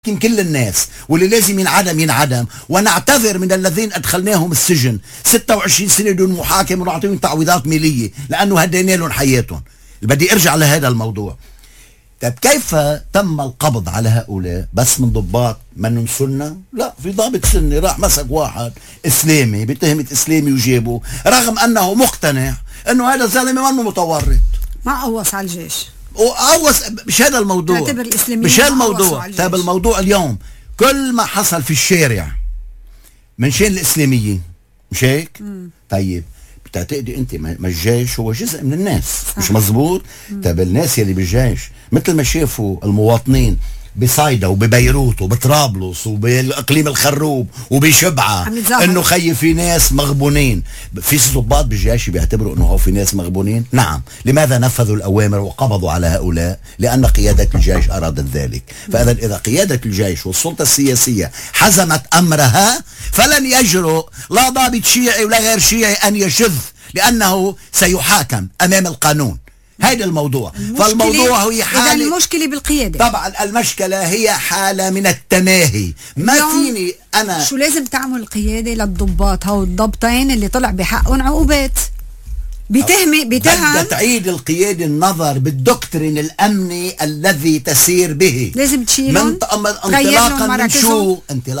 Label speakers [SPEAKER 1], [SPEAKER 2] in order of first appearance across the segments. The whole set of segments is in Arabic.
[SPEAKER 1] كل الناس، واللي لازم ينعدم ينعدم، ونعتذر من الذين أدخلناهم السجن 26 سنة دون محاكمة ونعطيهم تعويضات مالية لأنه هدينا لهم حياتهم. بدي أرجع لهذا الموضوع. طيب كيف تم القبض على هؤلاء بس من ضباط منهم سنة؟ لا، في ضابط سني راح مسك واحد إسلامي بتهمة إسلامي وجابه، رغم أنه مقتنع أنه هذا الزلمة منه متورط.
[SPEAKER 2] ما قوص على الجيش
[SPEAKER 1] وقوص. مش هذا الموضوع، مش هذا الموضوع. طيب الموضوع اليوم كل ما حصل في الشارع من شان الإسلاميين، مش هيك؟ طيب بتعتقدي انت ما الجيش هو جزء من الناس؟ مش مزبوط؟ طيب الناس يلي بالجيش مثل ما شافوا المواطنين بصيدا وببيروت وبطرابلس وبالاقليم الخروب وبشبعه انه خي في ناس مغبونين، في ضباط بالجيش بيعتبروا انه هو في ناس مغبونين؟ نعم. لماذا نفذوا الاوامر وقبضوا على هؤلاء؟ لان قياده الجيش ارادت ذلك. فاذا اذا قياده الجيش والسلطه السياسيه حزمت امرها فلن يجرؤ لا ضابط شيعي ولا غير شيعي ان يشذ، لانه سيحاكم امام القانون. هيدا الموضوع. فالموضوع هي حالة،
[SPEAKER 2] إذا المشكلة بالقيادة.
[SPEAKER 1] طبعا المشكلة هي حالة من التماهي. ما فيني أنا
[SPEAKER 2] شو لازم تعمل القيادة للضباط هو الضبطين اللي طلع بحقهم عقوبات بتهم
[SPEAKER 1] بدها تعيد القيادة النظر بالدكترين الأمني الذي تسير به.
[SPEAKER 2] لازم تشيلهم
[SPEAKER 1] انطلاقا من شو؟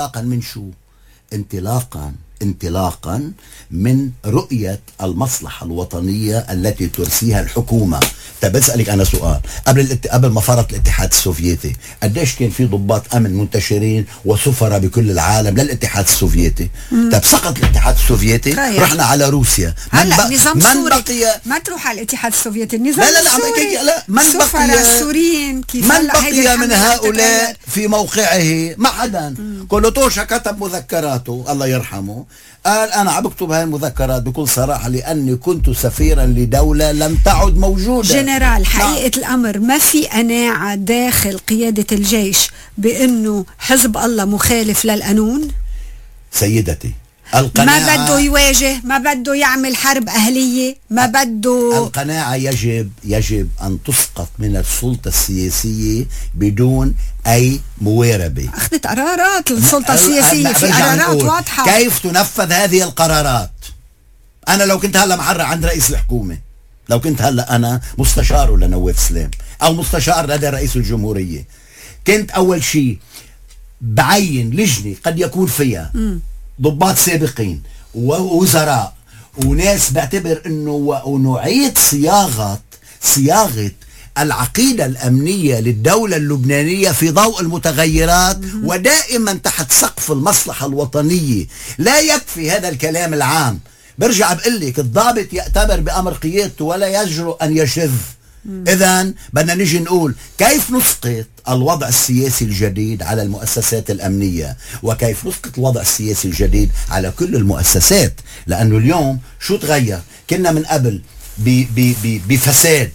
[SPEAKER 1] انطلاقا من رؤية المصلحة الوطنية التي ترسيها الحكومة. طيب بسألك أنا سؤال، قبل ما فرط الاتحاد السوفيتي قديش كان في ضباط أمن منتشرين وسفراء بكل العالم للاتحاد السوفيتي؟ طيب سقط الاتحاد السوفيتي، رحنا على روسيا.
[SPEAKER 2] هلا نظام سوري، ما تروح على الاتحاد السوفيتي، النظام السوري.
[SPEAKER 1] لا من بقي
[SPEAKER 2] السوريين كيف
[SPEAKER 1] من بقي من هؤلاء في موقعه؟ ما حدا. كولوتوشا كتب مذكراته الله يرحمه، قال أنا عم بكتب هاي المذكرات بكل صراحة لأني كنت سفيرا لدولة لم تعد موجودة.
[SPEAKER 2] جنرال، حقيقة الأمر ما في قناعة داخل قيادة الجيش بأنه حزب الله مخالف للقانون؟
[SPEAKER 1] سيدتي
[SPEAKER 2] ما بده يواجه، ما بده يعمل حرب أهلية، ما بده.
[SPEAKER 1] القناعة يجب أن تسقط من السلطة السياسية بدون أي مواربة.
[SPEAKER 2] أخذت قرارات السلطة السياسية، في قرارات واضحة.
[SPEAKER 1] كيف تنفذ هذه القرارات؟ أنا لو كنت هلأ محرر عند رئيس الحكومة، لو كنت هلأ أنا مستشار لنواف سلام أو مستشار لدى رئيس الجمهورية، كنت أول شيء بعين لجنة قد يكون فيها ضباط سابقين ووزراء وناس بعتبر انه نعيد صياغة العقيدة الأمنية للدولة اللبنانية في ضوء المتغيرات ودائما تحت سقف المصلحة الوطنية. لا يكفي هذا الكلام العام. برجع بقول لك الضابط يأتمر بأمر قيادته ولا يجرؤ أن يشذ. إذن بدنا نيجي نقول كيف نسقط الوضع السياسي الجديد على المؤسسات الأمنية، وكيف نسقط الوضع السياسي الجديد على كل المؤسسات. لأنه اليوم شو تغير؟ كنا من قبل بفساد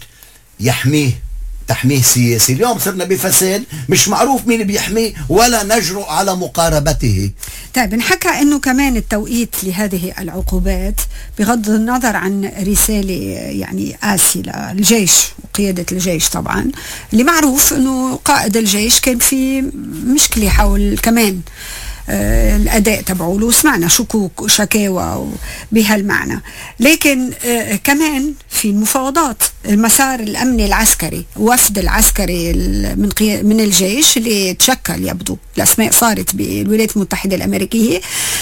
[SPEAKER 1] تحميه سياسي، اليوم صرنا بفساد مش معروف مين بيحميه ولا نجرؤ على مقاربته.
[SPEAKER 2] طيب نحكى انه كمان التوقيت لهذه العقوبات بغض النظر عن رسالة يعني قاسية للجيش وقيادة الجيش، طبعا اللي معروف انه قائد الجيش كان في مشكلة حول كمان الأداء تبعه، وسمعنا شكوك شكاوى بهالمعنى. لكن كمان في المفاوضات المسار الأمني العسكري، وفد العسكري من الجيش اللي تشكل، يبدو الأسماء صارت بالولايات المتحدة الأمريكية.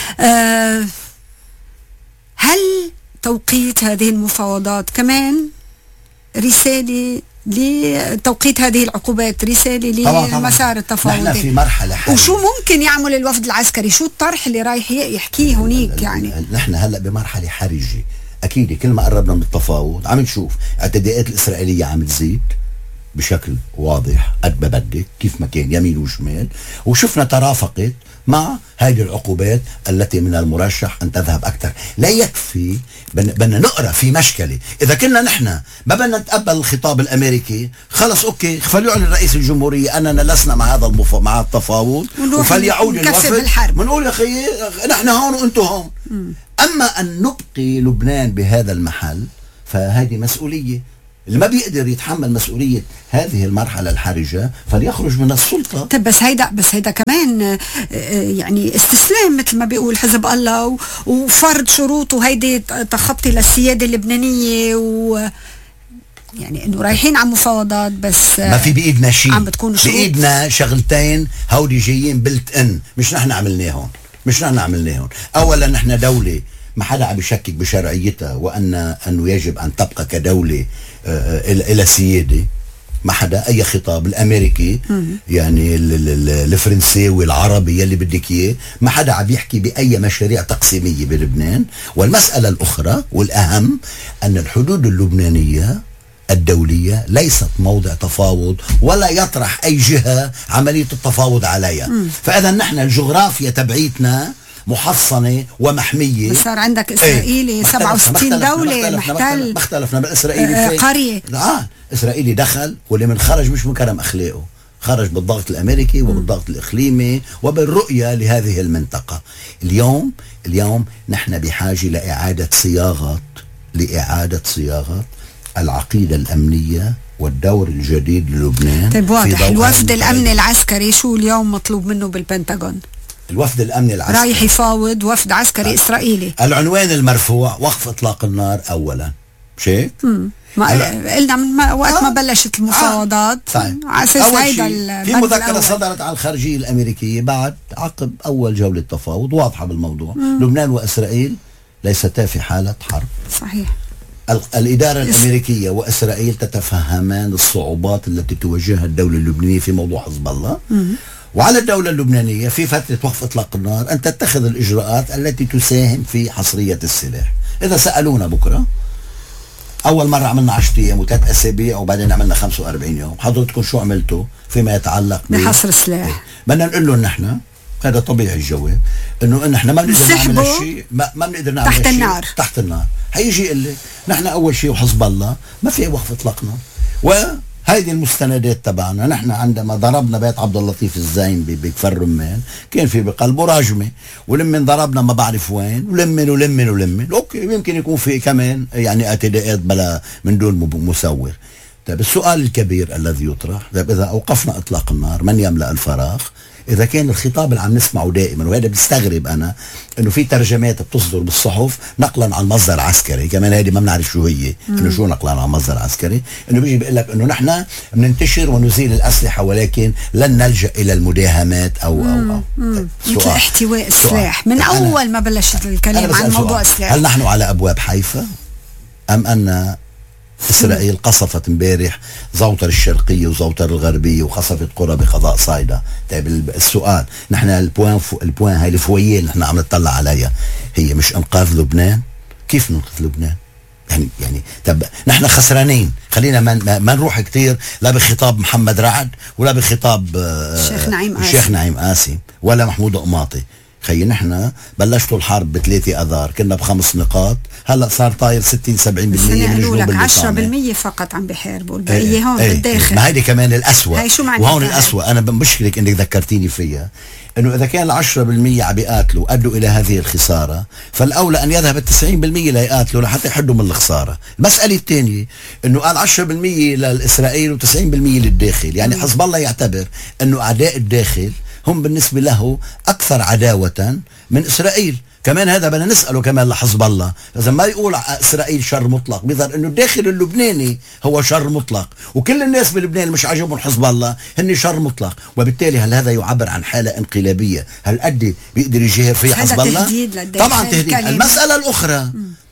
[SPEAKER 2] هل توقيت هذه المفاوضات كمان رسالة لتوقيت هذه العقوبات، رسالة لمسار التفاوض؟
[SPEAKER 1] نحن في مرحلة حالية.
[SPEAKER 2] وشو ممكن يعمل الوفد العسكري؟ شو الطرح اللي رايح يحكيه هنيك؟ يعني
[SPEAKER 1] نحن هلأ بمرحلة حرجة أكيد. كل ما قربنا من التفاوض عم نشوف اعتداءات الإسرائيلية عم تزيد بشكل واضح قد ما بدك، كيف ما كان يمين وشمال، وشفنا ترافقت مع هذه العقوبات التي من المرشح أن تذهب أكثر. لا يكفي، بدنا نقرأ في مشكلة. إذا كنا نحن ما بدنا نتقبل الخطاب الأمريكي، خلص أوكي، فليعلن رئيس الجمهورية أننا لسنا مع هذا مع التفاوض وفليعود الوفد، بنقول يا أخي نحن هون وأنتم هون. أما أن نبقي لبنان بهذا المحل فهذه مسؤولية اللي ما بيقدر يتحمل مسؤولية هذه المرحلة الحرجة فليخرج من السلطة.
[SPEAKER 2] طيب بس هيدا كمان يعني استسلام مثل ما بيقول حزب الله وفرض شروط، وهيدي تخطي للسيادة اللبنانية، و يعني انه رايحين على مفاوضات بس
[SPEAKER 1] ما في بايدنا شيء،
[SPEAKER 2] عم بتكون شروط.
[SPEAKER 1] بايدنا شغلتين هودي جايين بلت ان، مش نحن عملناهم. اولا نحن دولة ما حدا عم يشكك بشرعيتها انه يجب ان تبقى كدولة الى سيادة. ما حدا اي خطاب الامريكي يعني الفرنساوي العربي يلي بدك اياه، ما حدا عم يحكي باي مشاريع تقسيمية بلبنان. والمسألة الاخرى والاهم ان الحدود اللبنانية الدولية ليست موضع تفاوض ولا يطرح أي جهة عملية التفاوض عليها. فإذا نحن الجغرافيا تبعيتنا محصنة ومحمية.
[SPEAKER 2] صار عندك إسرائيلي 67 دولة محتل.
[SPEAKER 1] ما اختلفنا بالإسرائيلي
[SPEAKER 2] قرية.
[SPEAKER 1] إسرائيلي دخل، واللي من خرج مش من كرم أخلاقه، خرج بالضغط الأمريكي وبالضغط الإقليمي وبالرؤية لهذه المنطقة. اليوم نحن بحاجة لإعادة صياغة العقيدة الأمنية والدور الجديد للبنان.
[SPEAKER 2] طيب واضح. الوفد الأمني العسكري شو اليوم مطلوب منه بالبنتاغون؟
[SPEAKER 1] الوفد الأمني العسكري
[SPEAKER 2] رايح يفاوض وفد عسكري إسرائيلي.
[SPEAKER 1] العنوان المرفوع وقف إطلاق النار أولا، مش هيك؟
[SPEAKER 2] قلنا من وقت ما بلشت المفاوضات على أساس هيدا
[SPEAKER 1] في مذكرة صدرت على الخارجية الأمريكية بعد عقب أول جولة تفاوض واضحة بالموضوع. لبنان وإسرائيل ليستا في حالة حرب.
[SPEAKER 2] صحيح.
[SPEAKER 1] الإدارة الأمريكية وإسرائيل تتفهمان الصعوبات التي تواجهها الدولة اللبنانية في موضوع حزب الله. وعلى الدولة اللبنانية في فترة وقف إطلاق النار أن تتخذ الإجراءات التي تساهم في حصرية السلاح. إذا سألونا بكرة، أول مرة عملنا 10 أيام و3 أسابيع وبعدين عملنا 45 يوم، حضرتكم شو عملتوا فيما يتعلق
[SPEAKER 2] بحصر السلاح؟
[SPEAKER 1] بدنا نقول لهم نحن هذا طبيعي الجواب، انه نحن ما بنقدر نعمل شيء، ما بنقدر نعمل تحت النار. حيجي يقول لي نحن اول شيء وحزب الله ما في وقف اطلاق نار. وهيدي المستندات تبعنا. نحن عندما ضربنا بيت عبد اللطيف الزين بكفر رمان كان في بقلبه راجمه، ولمن ضربنا ما بعرف وين، ولمن اوكي يمكن يكون في كمان يعني اعتداءات بلا من دون مسور. طيب السؤال الكبير الذي يطرح، طيب اذا اوقفنا اطلاق النار من يملأ الفراغ؟ إذا كان الخطاب اللي عم نسمعه دائما، وهذا بستغرب أنا إنه في ترجمات بتصدر بالصحف نقلا عن مصدر عسكري، كمان هذه ما بنعرف شو هي، إنه شو نقلا عن مصدر عسكري، إنه بيجي بيقول لك إنه نحن بننتشر ونزيل الأسلحة ولكن لن نلجأ إلى المداهمات أو
[SPEAKER 2] مثل احتواء السلاح من أول ما بلشت الكلام عن موضوع السلاح.
[SPEAKER 1] هل نحن على أبواب حيفا أم أن إسرائيل قصفت امبارح زوطر الشرقية وزوطر الغربية وقصفت قرى بقضاء صايدة؟ طيب السؤال، نحن البوان هاي الفوية اللي نحن عم نطلع عليها هي مش إنقاذ لبنان؟ كيف ننقذ لبنان؟ يعني طب نحن خسرانين. خلينا ما نروح كتير لا بخطاب محمد رعد ولا بخطاب الشيخ نعيم قاسم ولا محمود قماطي. خي نحن بلشتوا الحرب ب3 اذار كنا ب5 نقاط، هلا صار طاير 60-70% من جنوب
[SPEAKER 2] اللبنان. 10% فقط عم بيحاربوا، البقيه هون بالداخل.
[SPEAKER 1] ما هيدي كمان الأسوأ.
[SPEAKER 2] وهون
[SPEAKER 1] الأسوأ انا بشكرك انك ذكرتيني فيها، انه اذا كان 10% عم بيقاتلوا ادوا الى هذه الخساره، فالاولى ان يذهب 90% ليقاتلوا لحتى يحدوا من الخساره. المساله الثانيه انه قال 10% للاسرائيل و90% للداخل، يعني حزب الله يعتبر انه اعداء الداخل هم بالنسبة له أكثر عداوة من إسرائيل. كمان هذا بدنا نسأله كمان لحزب الله، إذا ما يقول إسرائيل شر مطلق بيظهر إنه الداخل اللبناني هو شر مطلق، وكل الناس بلبنان مش عاجبهم حزب الله هن شر مطلق، وبالتالي هل هذا يعبر عن حالة انقلابية؟ هل قد بيقدر يجاهر فيها حزب الله؟ طبعا تهديد. المسألة الأخرى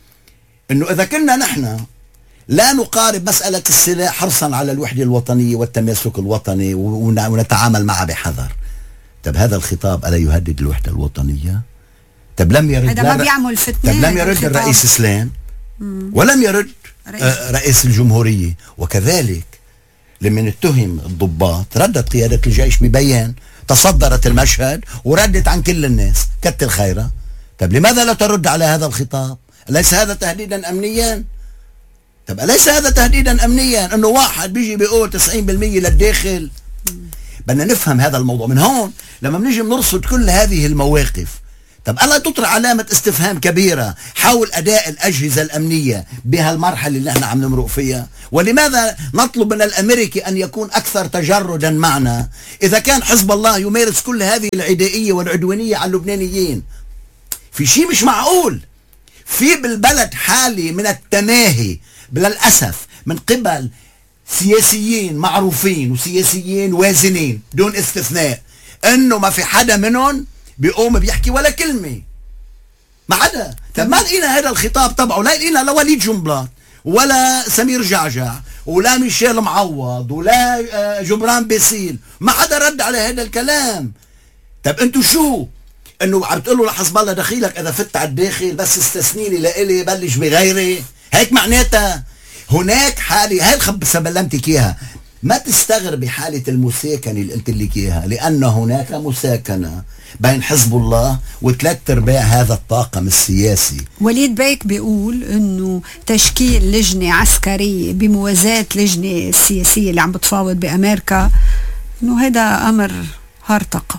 [SPEAKER 1] إنه إذا كنا نحن لا نقارب مسألة السلاح حرصا على الوحدة الوطنية والتماسك الوطني ونتعامل معها بحذر، طب هذا الخطاب ألا يهدد الوحدة الوطنية؟ طب لم يرد
[SPEAKER 2] هذا ما بيعمل فتنة.
[SPEAKER 1] طب لم يرد الرئيس سلام ولم يرد رئيس الجمهورية. وكذلك لمن اتهم الضباط ردت قيادة الجيش ببيان، تصدرت المشهد وردت عن كل الناس كتر خيرها. طب لماذا لا ترد على هذا الخطاب؟ أليس هذا تهديدا أمنيا؟ طب أليس هذا تهديدا أمنيا أنه واحد بيجي بيقول 90% للداخل؟ بدنا نفهم هذا الموضوع. من هون لما بنيجي بنرصد كل هذه المواقف طب ألا تطرح علامة استفهام كبيرة حول أداء الأجهزة الأمنية بهالمرحلة اللي احنا عم نمرق فيها؟ ولماذا نطلب من الأمريكي أن يكون أكثر تجردا معنا إذا كان حزب الله يمارس كل هذه العدائية والعدوانية على اللبنانيين؟ في شيء مش معقول. في بالبلد حالة من التماهي للأسف من قبل سياسيين معروفين وسياسيين وازنين دون استثناء، انه ما في حدا منهم بيقوم بيحكي ولا كلمة، ما حدا. طب ما لقينا هذا الخطاب تبعه، لا لقينا لا وليد جنبلاط ولا سمير جعجع ولا ميشيل معوض ولا جبران باسيل، ما حدا رد على هذا الكلام. طب انتو شو؟ انه عم تقولوا لحزب الله دخيلك اذا فت على الداخل بس استثنيني لإلي بلش بغيري، هيك معناتها هناك حالة. هاي سبلمتك اياها، ما تستغربي حالة المساكنة اللي قلت لك اياها، لأن هناك مساكنة بين حزب الله وثلاث ارباع هذا الطاقم السياسي.
[SPEAKER 2] وليد بيك بيقول انه تشكيل لجنة عسكرية بموازاة لجنة السياسية اللي عم بتفاوض بأمريكا انه هذا امر هرطقة.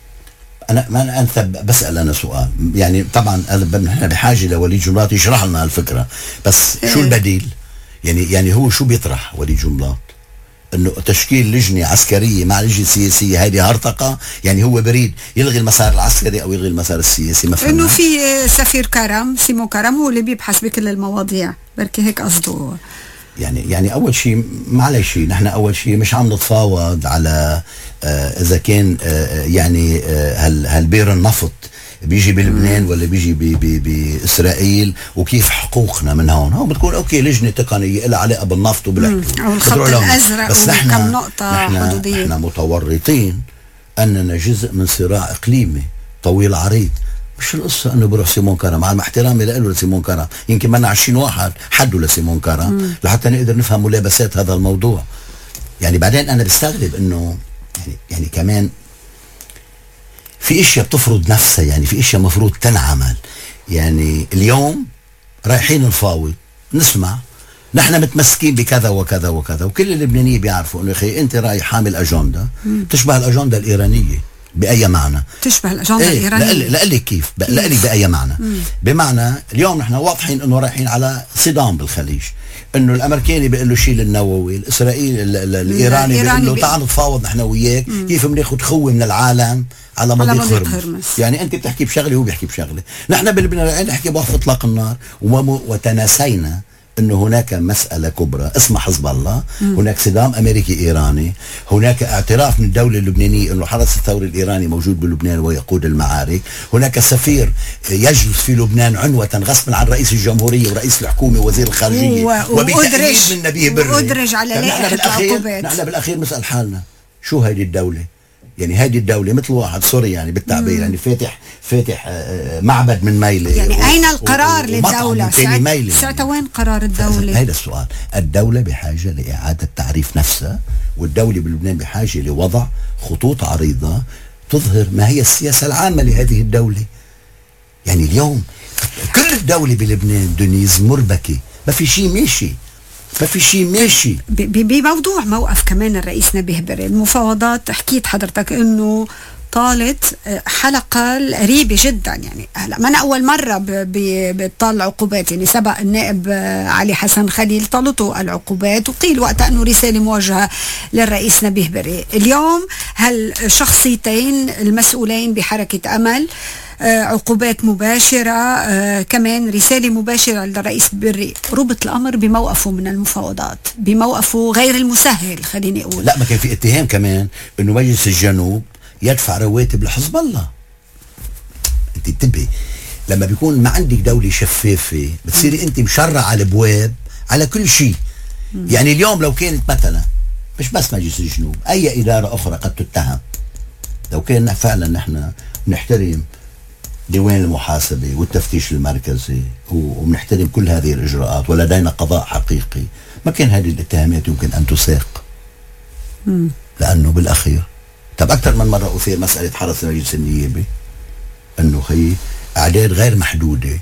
[SPEAKER 1] أنا بسأل أنا سؤال، يعني طبعا نحن بحاجة لوليد جنبلاط يشرح لنا الفكرة، بس شو البديل؟ يعني هو شو بيطرح وليد جنبلاط؟ انه تشكيل لجنة عسكرية مع لجنة سياسية، هذه هرطقة؟ يعني هو بريد يلغي المسار العسكري او يلغي المسار السياسي؟ ما
[SPEAKER 2] انه في سفير كرم سيمون كرم هو اللي بيبحث بكل المواضيع، بركي هيك قصده.
[SPEAKER 1] يعني اول شيء معلش، نحن اول شيء مش عم نتفاوض على اذا كان يعني هالبير النفط بيجي بلبنان ولا بيجي بإسرائيل وكيف حقوقنا من هون بتكون اوكي لجنة تقنية لها علاقة بالنفط وبالحدود
[SPEAKER 2] او الخط الازرق وكم نقطة حدودية.
[SPEAKER 1] نحن متورطين اننا جزء من صراع اقليمي طويل عريض. مش القصة انه بروح سيمون كرم، مع احترامي له لسيمون كرم، يمكن منا 20 واحد حدوا لسيمون كرم لحتى نقدر نفهم ملابسات هذا الموضوع. يعني بعدين انا بستغرب انه يعني كمان في اشياء بتفرض نفسها، يعني في اشياء مفروض تنعمل. يعني اليوم رايحين نفاوض، نسمع نحن متمسكين بكذا وكذا وكذا، وكل اللبنانيين بيعرفوا انه اخي انت رايح حامل اجنده تشبه الاجنده الايرانيه. باي معنى
[SPEAKER 2] تشبه الاجنده الايرانيه؟
[SPEAKER 1] لا لي كيف، لا لي باي معنى. بمعنى اليوم نحن واضحين انه رايحين على صدام بالخليج، انه الامريكاني بيقول له شيل النووي، الاسرائيلي الايراني بيقول له تعال نتفاوض نحن وياك كيف بناخذ خوي من العالم على مضيق هرمز. يعني انت بتحكي بشغله وهو بيحكي بشغله. نحن بلبنان نحكي بوقف اطلاق النار وتناسينا انه هناك مسألة كبرى اسمها حزب الله، هناك صدام امريكي ايراني، هناك اعتراف من الدولة اللبنانية انه حرس الثوري الايراني موجود بلبنان ويقود المعارك، هناك سفير يجلس في لبنان عنوة غصبا عن رئيس الجمهورية ورئيس الحكومة ووزير الخارجية وبتأييد من نبيه بري،
[SPEAKER 2] وأدرج على لائحة العقوبات.
[SPEAKER 1] نحن بالاخير نسأل حالنا شو هذه الدولة؟ يعني هذه الدولة مثل واحد سوري يعني بالتعبير يعني فاتح معبد من ميلة،
[SPEAKER 2] يعني أين القرار للدولة؟ ساعتها وين قرار الدولة؟
[SPEAKER 1] هذا السؤال. الدولة بحاجة لإعادة تعريف نفسها، والدولة بلبنان بحاجة لوضع خطوط عريضة تظهر ما هي السياسة العامة لهذه الدولة. يعني اليوم كل الدولة بلبنان دنيز مربكة، ما في شيء ماشي.
[SPEAKER 2] بموضوع موقف كمان الرئيس نبيه بري، المفاوضات حكيت حضرتك انه طالت حلقة قريبة جدا. يعني هلا ما أنا أول مرة بتطال عقوبات، يعني سبق النائب علي حسن خليل طالته العقوبات وقيل وقتها أنه رسالة موجهة للرئيس نبيه بري. اليوم هالشخصيتين المسؤولين بحركة أمل عقوبات مباشرة، كمان رسالة مباشرة للرئيس بري، ربط الأمر بموقفه من المفاوضات، بموقفه غير المسهل خليني أقول.
[SPEAKER 1] لا ما كان في اتهام كمان أنه مجلس الجنوب يدفع رواتب لحزب الله. انت انتبهي، لما بيكون ما عندك دولة شفافة بتصيري انت مشرع على الابواب على كل شيء. يعني اليوم لو كانت مثلا مش بس مجلس الجنوب، اي ادارة اخرى قد تتهم، لو كان فعلا نحن نحترم ديوان المحاسبة والتفتيش المركزي وبنحترم كل هذه الاجراءات ولدينا قضاء حقيقي، ما كان هذه الاتهامات يمكن ان تساق. لانه بالاخير طب أكثر من مرة أثير مسألة حرس المجلس النيابي أنه هي أعداد غير محدودة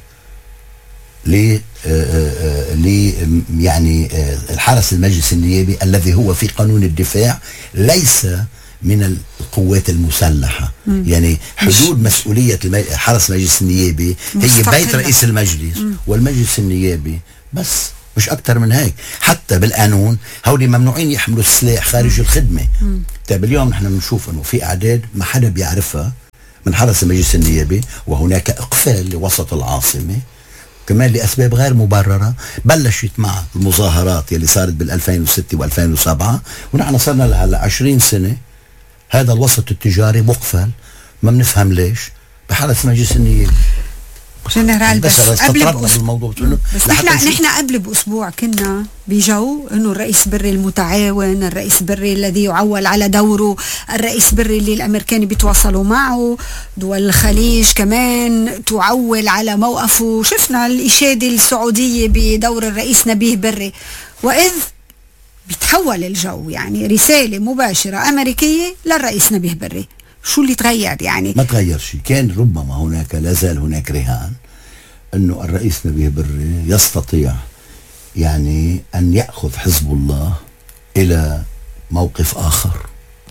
[SPEAKER 1] يعني الحرس المجلس النيابي الذي هو في قانون الدفاع ليس من القوات المسلحة. يعني حدود مسؤولية حرس مجلس النيابي هي بيت رئيس المجلس والمجلس النيابي بس، مش أكتر من هيك. حتى بالقانون هودي ممنوعين يحملوا السلاح خارج الخدمة. طيب اليوم نحن بنشوف أنه في أعداد ما حدا بيعرفها من حرس المجلس النيابي، وهناك إقفال لوسط العاصمة كمان لأسباب غير مبررة. بلشت مع المظاهرات يلي صارت بال2006 و2007، ونحن صرنا لهلا 20 سنة هذا الوسط التجاري مقفل، ما بنفهم ليش بحرس مجلس النيابي.
[SPEAKER 2] جنرال بس قبل
[SPEAKER 1] بالموضوع
[SPEAKER 2] بس نحن قبل بأسبوع كنا بجو انه الرئيس بري المتعاون، الرئيس بري الذي يعول على دوره، الرئيس بري اللي الامريكان بيتواصلوا معه، دول الخليج كمان تعول على موقفه. شفنا الإشادة السعودية بدور الرئيس نبيه بري، وإذ بيتحول الجو يعني رسالة مباشرة أمريكية للرئيس نبيه بري. شو اللي تغير يعني؟
[SPEAKER 1] ما تغير شيء. كان ربما هناك لازال هناك رهان انه الرئيس نبيه بري يستطيع يعني ان يأخذ حزب الله الى موقف اخر.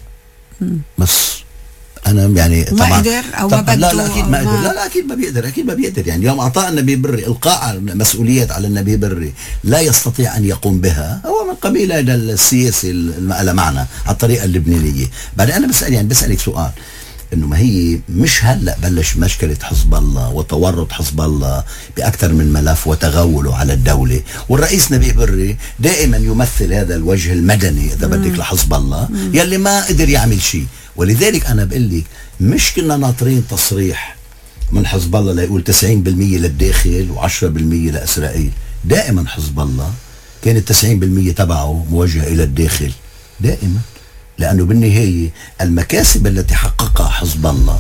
[SPEAKER 1] بس انا يعني طبعا
[SPEAKER 2] ما قدر او ما بده.
[SPEAKER 1] لا اكيد ما قدر. لا اكيد ما بيقدر. اكيد ما بيقدر. يعني يوم اعطاه النبي بري القاء مسؤوليات على النبي بري لا يستطيع ان يقوم بها، هو من قبيل هذا السياسي له معنى على الطريقه اللبنانيه. بعدين انا بسالك سؤال، انه ما هي مش هلا بلش مشكله حزب الله وتورط حزب الله باكثر من ملف وتغوله على الدوله، والرئيس نبيه بري دائما يمثل هذا الوجه المدني اذا بدك لحزب الله يلي ما قدر يعمل شيء. ولذلك انا بقول لك مش كنا ناطرين تصريح من حزب الله ليقول 90% للداخل و10% لاسرائيل. دائما حزب الله كان 90% تبعه موجه الى الداخل دائما، لأنه بالنهاية المكاسب التي حققها حزب الله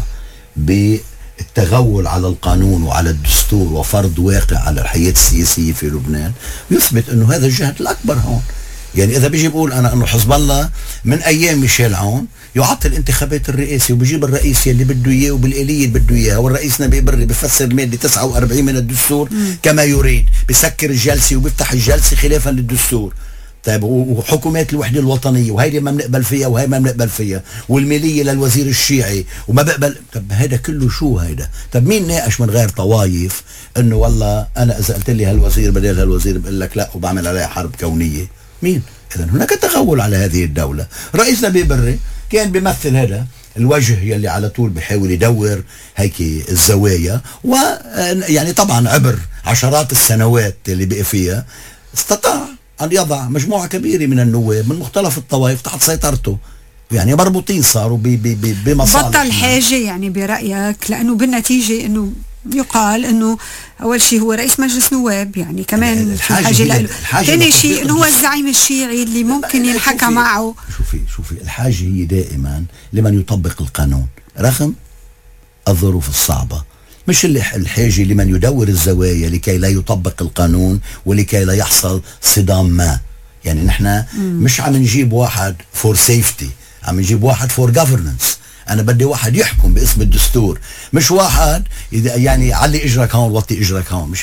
[SPEAKER 1] بالتغول على القانون وعلى الدستور وفرض واقع على الحياة السياسية في لبنان يثبت أنه هذا الجهد الأكبر هون. يعني إذا بيجي بقول أنا أنه حزب الله من أيام ميشيل عون يعطل انتخابات الرئاسة وبيجيب الرئيس اللي بده إياه وبالآلية اللي بده إياها، والرئيس نبيه بري بفسر مادة 49 من الدستور كما يريد، بسكر الجلسة وبيفتح الجلسة خلافا للدستور. طيب وحكومات الوحدة الوطنية وهيدي ما بنقبل فيها وهي ما بنقبل فيها، والمالية للوزير الشيعي وما بقبل. طب هذا كله شو هيدا؟ طب مين ناقش من غير طوايف انه والله انا اذا قلت لي هالوزير بدل هالوزير بقول لك لا وبعمل عليها حرب كونية؟ مين؟ اذا هناك تغول على هذه الدولة. رئيس نبيه بري كان بيمثل هذا الوجه يلي على طول بيحاول يدور هيك الزوايا، ويعني طبعا عبر عشرات السنوات اللي بقي فيها استطاع أن يضع مجموعة كبيرة من النواب من مختلف الطوائف تحت سيطرته. يعني مربوطين صاروا بمصالح.
[SPEAKER 2] بطل حاجة يعني برأيك؟ لأنه بالنتيجة أنه يقال أنه أول شيء هو رئيس مجلس نواب، يعني كمان في حاجة له. ثاني شيء أنه هو الزعيم الشيعي اللي ممكن ينحكى معه.
[SPEAKER 1] شوفي الحاجة هي دائما لمن يطبق القانون رغم الظروف الصعبة، مش الحاجة لمن يدور الزوايا لكي لا يطبق القانون ولكي لا يحصل صدام ما. يعني نحن مش عم نجيب واحد فور سيفتي، عم نجيب واحد فور governance. أنا بدي واحد يحكم باسم الدستور، مش واحد يعني علي إجرك هون وطي إجرك هون.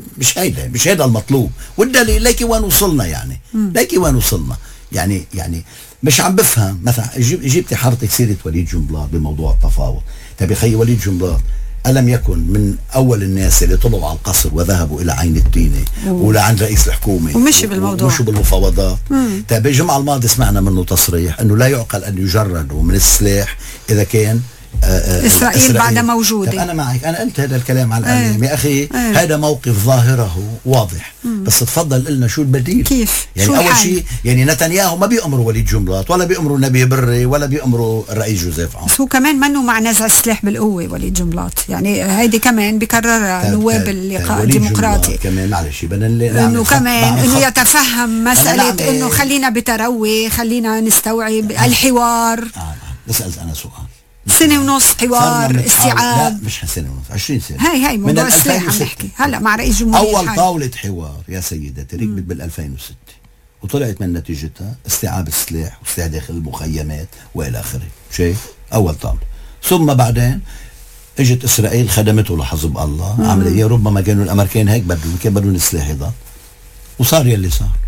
[SPEAKER 1] مش هيدا المطلوب. والدليل ليكي وين وصلنا، يعني ليكي وين وصلنا. يعني مش عم بفهم. مثلا جبتي حضرتك سيرة وليد جنبلاط بموضوع التفاوض. طيب خي وليد جنبلاط ألم يكن من أول الناس اللي طلعوا على القصر وذهبوا إلى عين التينة ولعند رئيس الحكومة
[SPEAKER 2] ومشي بالموضوع
[SPEAKER 1] ومشوا بالمفاوضات؟ طيب الجمعة الماضية سمعنا منه تصريح أنه لا يعقل أن يجردوا من السلاح إذا كان
[SPEAKER 2] إسرائيل بعد موجودة.
[SPEAKER 1] طيب أنا معك، أنا قلت هذا الكلام على الإعلام يا أخي. هذا موقف ظاهره واضح. بس تفضل قلنا شو البديل؟
[SPEAKER 2] كيف؟
[SPEAKER 1] يعني
[SPEAKER 2] شو
[SPEAKER 1] أول شيء يعني نتنياهو ما بيأمروا وليد جنبلاط ولا بيأمروا نبيه بري ولا بيأمروا الرئيس جوزيف عون.
[SPEAKER 2] بس هو كمان منه مع نزع السلاح بالقوة وليد جنبلاط. يعني هيدي كمان بكرر نواب اللقاء الديمقراطي
[SPEAKER 1] كمان. معلش بدنا
[SPEAKER 2] انه كمان انه يتفهم مسألة انه خلينا بتروي، خلينا نستوعب الحوار.
[SPEAKER 1] بسأل أنا سؤال.
[SPEAKER 2] سنة ونص حوار استيعاب.
[SPEAKER 1] لا مش سنة ونص، 20 سنة.
[SPEAKER 2] هاي موضوع السلاح عم نحكي هلا مع رئيس جمهورية.
[SPEAKER 1] أول طاولة حوار يا سيدتي ركبت بال2006 وطلعت من نتيجتها استيعاب السلاح واستهداف المخيمات وإلى آخره. شايف؟ أول طاولة. ثم بعدين اجت إسرائيل خدمته لحزب الله، عمل إيه؟ ربما كانوا الأمريكان هيك بدهم السلاح يضل، وصار يلي صار.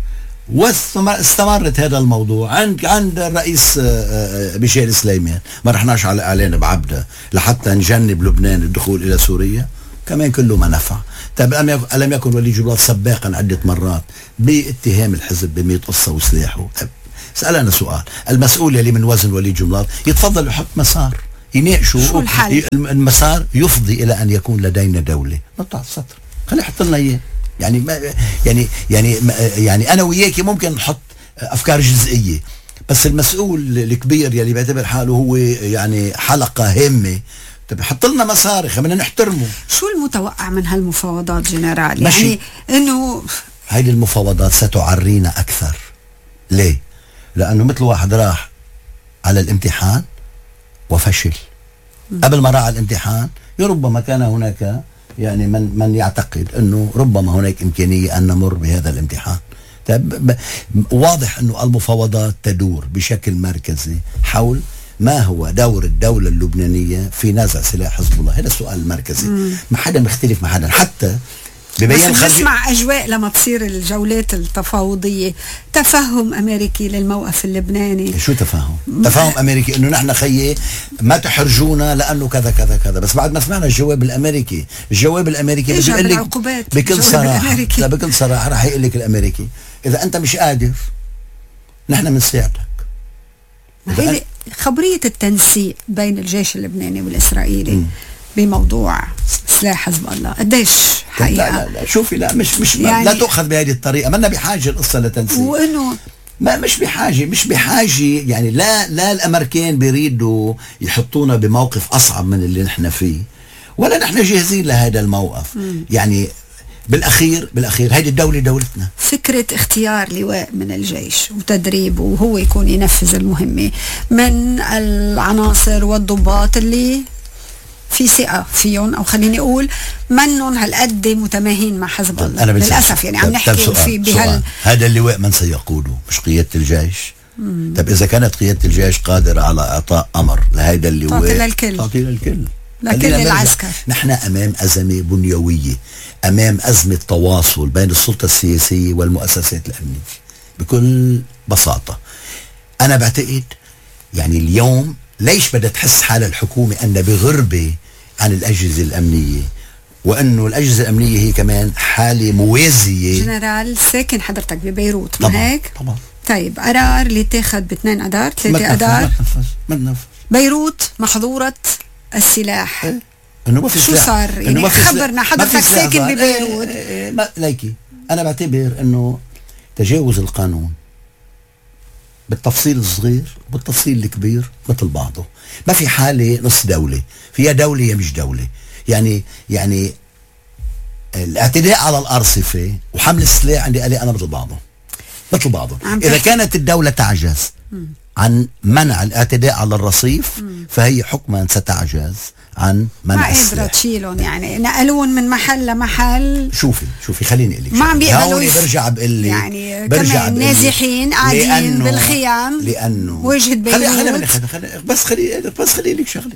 [SPEAKER 1] واستمرت هذا الموضوع عند الرئيس ميشيل سليمان. ما رحناش على اعلان بعبده لحتى نجنب لبنان الدخول الى سوريا، كمان كله ما نفع. طيب ألم يكن وليد جبلاط سباقا عدة مرات باتهام الحزب ب100 قصة وسلاحه؟ سأل أنا سؤال، المسؤول اللي من وزن وليد جبلاط يتفضل يحط مسار يناقشوا المسار يفضي إلى أن يكون لدينا دولة. نقطع السطر، خليه يحط لنا إياه. يعني ما يعني أنا وياكي ممكن نحط أفكار جزئية، بس المسؤول الكبير يلي بيعتبر حاله هو يعني حلقة هامة، طب حط لنا مسار، خلينا نحترمه.
[SPEAKER 2] شو المتوقع من هالمفاوضات جنرال؟ يعني انه
[SPEAKER 1] هيدي المفاوضات ستعرينا اكثر. ليه؟ لانه مثل واحد راح على الامتحان وفشل. قبل ما راح على الامتحان ربما كان هناك يعني من يعتقد انه ربما هناك امكانيه ان نمر بهذا الامتحان. طيب واضح انه المفاوضات تدور بشكل مركزي حول ما هو دور الدولة اللبنانية في نزع سلاح حزب الله. هذا السؤال المركزي. ما حدا مختلف مع حدا، حتى ببين
[SPEAKER 2] نسمع أجواء لما تصير الجولات التفاوضية تفهم أمريكي للموقف اللبناني.
[SPEAKER 1] شو تفهم؟ تفهم أمريكي إنه نحن خيي ما تحرجونا لأنه كذا كذا كذا. بس بعد ما سمعنا الجواب الأمريكي
[SPEAKER 2] بيقول لك
[SPEAKER 1] بكل صراحة، لا بكل صراحة راح يقول لك الأمريكي إذا أنت مش قادر نحن بنساعدك.
[SPEAKER 2] خبرية التنسيق بين الجيش اللبناني والإسرائيلي بموضوع سلاح حزب الله قديش حقيقة؟
[SPEAKER 1] لا شوفي، لا مش يعني لا تؤخذ بهذه الطريقة. ما لنا بحاجة القصة لتنسيق،
[SPEAKER 2] وإنه
[SPEAKER 1] ما مش بحاجة يعني لا الأمريكان بيريدوا يحطونا بموقف أصعب من اللي نحن فيه، ولا نحن جاهزين لهذا الموقف. يعني بالأخير هذه الدولة دولتنا.
[SPEAKER 2] فكرة اختيار لواء من الجيش وتدريبه وهو يكون ينفذ المهمة من العناصر والضباط اللي في ثقة فيهم، أو خليني أقول منهم هالقد متماهين مع حزب الله. للأسف يعني عم نحكي في
[SPEAKER 1] هذا اللواء من سيقوده؟ مش قيادة الجيش. طب إذا كانت قيادة الجيش قادرة على إعطاء أمر لهذا اللواء تعطي للكل
[SPEAKER 2] لكل العسكر.
[SPEAKER 1] نحن أمام أزمة بنيوية، أمام أزمة تواصل بين السلطة السياسية والمؤسسات الأمنية بكل بساطة. أنا بعتقد يعني اليوم ليش بدها تحس حال الحكومة أن بغربة عن الأجهزة الأمنية، وأنه الأجهزة الأمنية هي كمان حالة موازية.
[SPEAKER 2] جنرال ساكن حضرتك ببيروت،
[SPEAKER 1] طبعا
[SPEAKER 2] ما هيك؟
[SPEAKER 1] طبعا.
[SPEAKER 2] طيب قرار اللي اتاخذ ب2 أذار 3 أذار
[SPEAKER 1] ما تنفذ.
[SPEAKER 2] بيروت محظورة السلاح.
[SPEAKER 1] انه ما في
[SPEAKER 2] شو صار؟ يعني خبرنا، حضرتك ساكن ببيروت.
[SPEAKER 1] ليكي انا بعتبر انه تجاوز القانون بالتفصيل الصغير بالتفصيل الكبير مثل بعضه. ما في حالة نص دولة، فيها دولة يا مش دولة. يعني الاعتداء على الأرصفة وحمل السلاح عندي أنا مثل بعضه. إذا كانت الدولة تعجز عن منع الاعتداء على الرصيف فهي حكما ستعجز عن منع السلاح.
[SPEAKER 2] ما قدرت تشيلهم، يعني نقلون من محل لمحل.
[SPEAKER 1] شوفي خليني اقول لك
[SPEAKER 2] ما عم بيقبلوا
[SPEAKER 1] برجع بقول لي
[SPEAKER 2] يعني كمان نازحين قاعدين بالخيام
[SPEAKER 1] لانه
[SPEAKER 2] وجهة بيروت.
[SPEAKER 1] بس خلي لك شغله.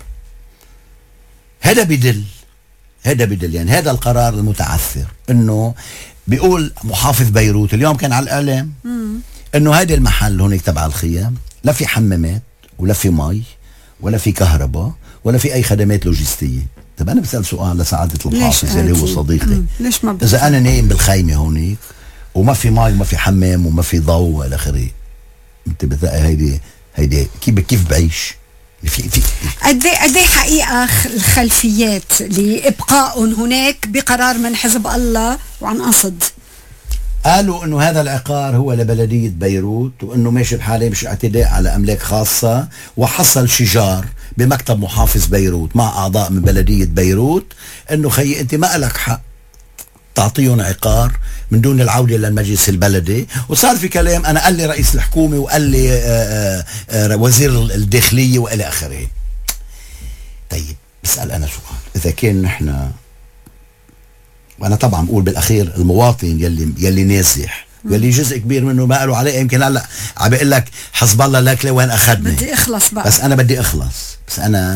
[SPEAKER 1] هذا بدل يعني هذا القرار المتعثر انه بيقول محافظ بيروت اليوم كان على الاعلام انه هذا المحل هناك تبع الخيام لا في حمامات ولا في مي ولا في كهرباء ولا في اي خدمات لوجستيه. طب انا بسال سؤال لسعاده المحافظ اللي هو صديقي،
[SPEAKER 2] ليش ما
[SPEAKER 1] اذا انا نايم بالخيمه هونيك وما في مي وما في حمام وما في ضوء والى اخره، انت بتلاقي هيدي كيف بعيش؟ في
[SPEAKER 2] قد ايه حقيقه الخلفيات لابقائهم هناك بقرار من حزب الله وعن قصد؟
[SPEAKER 1] قالوا انه هذا العقار هو لبلدية بيروت وانه ماشي بحاله مش اعتداء على املاك خاصة، وحصل شجار بمكتب محافظ بيروت مع اعضاء من بلدية بيروت انه خيي انت ما لك حق تعطيهم عقار من دون العودة للمجلس البلدي. وصار في كلام، انا قال لي رئيس الحكومة وقال لي وزير الداخلية والى اخره. طيب بسأل انا سؤال، اذا كان نحن، وانا طبعا بقول بالاخير المواطن يلي نازح يلي جزء كبير منه ما قالوا عليه، يمكن هلا عم بقول لك حزب الله لك وين اخذني،
[SPEAKER 2] بدي اخلص بقى،
[SPEAKER 1] بس انا بدي اخلص. بس انا